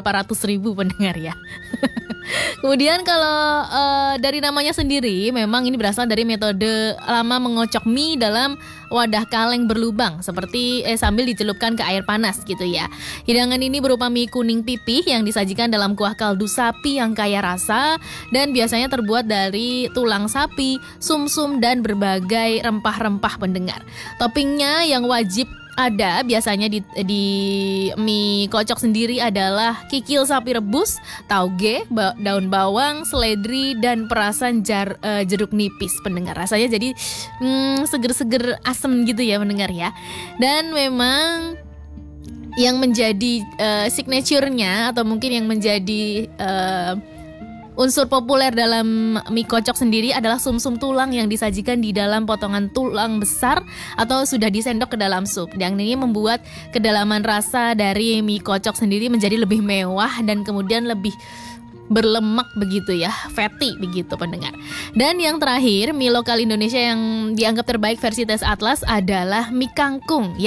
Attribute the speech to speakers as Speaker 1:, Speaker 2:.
Speaker 1: berapa ratus ribu pendengar ya. Kemudian kalau dari namanya sendiri, memang ini berasal dari metode lama mengocok mie dalam wadah kaleng berlubang seperti sambil dicelupkan ke air panas gitu ya. Hidangan ini berupa mie kuning pipih yang disajikan dalam kuah kaldu sapi yang kaya rasa dan biasanya terbuat dari tulang sapi, sumsum dan berbagai rempah-rempah pendengar. Toppingnya yang wajib ada biasanya di mie kocok sendiri adalah kikil sapi rebus, tauge, daun bawang, seledri, dan perasan jeruk nipis pendengar. Rasanya jadi seger-seger asem gitu ya pendengar ya. Dan memang yang menjadi signature-nya atau mungkin yang menjadi unsur populer dalam mie kocok sendiri adalah sumsum tulang yang disajikan di dalam potongan tulang besar atau sudah disendok ke dalam sup. Dan ini membuat kedalaman rasa dari mie kocok sendiri menjadi lebih mewah dan kemudian lebih berlemak begitu ya, fatty begitu pendengar. Dan yang terakhir, mie lokal Indonesia yang dianggap terbaik versi tes Atlas adalah mie kangkung